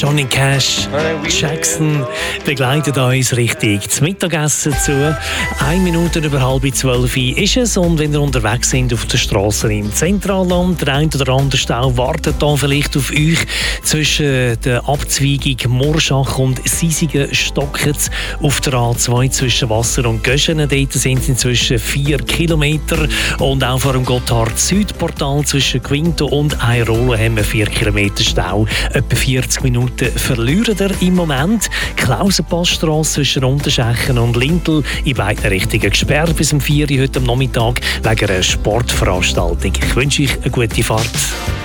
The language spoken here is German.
Johnny Cash, Jackson begleitet uns richtig zum Mittagessen zu. 1 Minute über 11:30 ist es, und wenn ihr unterwegs sind auf der Straße im Zentralland, der ein oder andere Stau wartet da vielleicht auf euch. Zwischen der Abzweigung Morschach und Sisigen stocken auf der A2 zwischen Wasser und Göschenen. Dort sind es inzwischen 4 Kilometer. Und auch vor dem Gotthard-Südportal zwischen Quinto und Airolo haben wir 4 Kilometer Stau. Etwa 40 Minuten verlieren wir im Moment. Klausenpassstrasse zwischen Unterschächen und Lintel in beiden Richtungen gesperrt bis um 4 Uhr heute am Nachmittag wegen einer Sportveranstaltung. Ich wünsche euch eine gute Fahrt.